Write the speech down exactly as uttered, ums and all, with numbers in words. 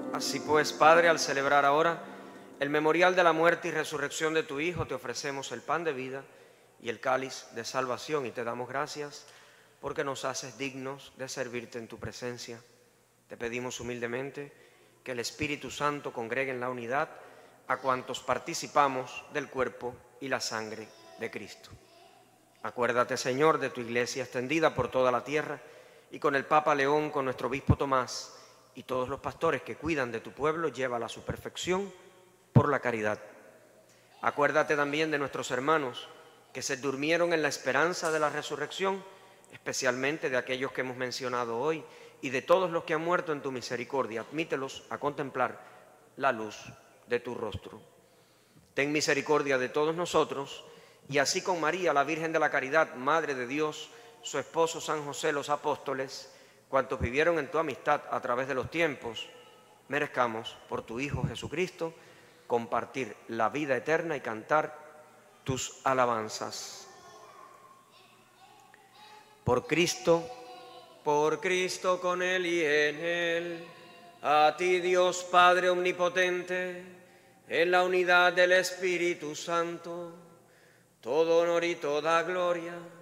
Así pues, Padre, al celebrar ahora el memorial de la muerte y resurrección de tu Hijo, te ofrecemos el pan de vida y el cáliz de salvación, y te damos gracias porque nos haces dignos de servirte en tu presencia. Te pedimos humildemente que el Espíritu Santo congregue en la unidad a cuantos participamos del cuerpo y la sangre de Cristo. Acuérdate, Señor, de tu iglesia extendida por toda la tierra, y con el Papa León, con nuestro obispo Tomás y todos los pastores que cuidan de tu pueblo, llévala a su perfección por la caridad. Acuérdate también de nuestros hermanos que se durmieron en la esperanza de la resurrección, especialmente de aquellos que hemos mencionado hoy, y de todos los que han muerto en tu misericordia. Admítelos a contemplar la luz de tu rostro. Ten misericordia de todos nosotros, y así con María, la Virgen de la Caridad, Madre de Dios, su esposo San José, los apóstoles, cuantos vivieron en tu amistad a través de los tiempos, merezcamos, por tu Hijo Jesucristo, compartir la vida eterna y cantar tus alabanzas. Por Cristo, por Cristo, con Él y en Él, a ti Dios Padre Omnipotente, en la unidad del Espíritu Santo, todo honor y toda gloria